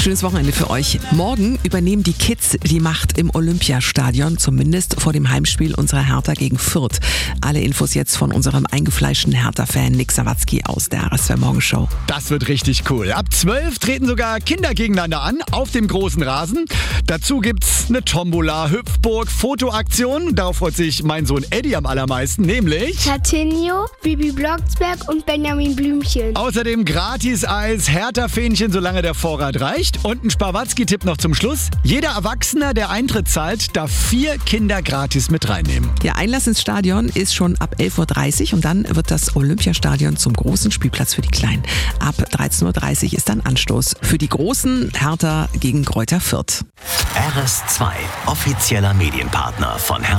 schönes Wochenende für euch. Morgen übernehmen die Kids die Macht im Olympiastadion, zumindest vor dem Heimspiel unserer Hertha gegen Fürth. Alle Infos jetzt von unserem eingefleischten Hertha-Fan Nick Sawatzki aus der RSV Morgenshow. Das wird richtig cool. Ab 12 treten sogar Kinder gegeneinander an auf dem großen Rasen. Dazu gibt's eine Tombola, Hüpfburg, Fotoaktion. Darauf freut sich mein Sohn Eddie am allermeisten, nämlich Tatinho, Bibi Blocksberg und Benjamin Blümchen. außerdem Gratis-Eis, Hertha-Fähnchen, solange der Vorrat reicht. Und ein Spawatzki-Tipp noch zum Schluss. Jeder Erwachsener, der Eintritt zahlt, darf 4 Kinder gratis mit reinnehmen. Der Einlass ins Stadion ist schon ab 11.30 Uhr und dann wird das Olympiastadion zum großen Spielplatz für die Kleinen. Ab 13.30 Uhr ist dann Anstoß für die Großen, Hertha gegen Greuther Fürth. RS2, offizieller Medienpartner von Hertha.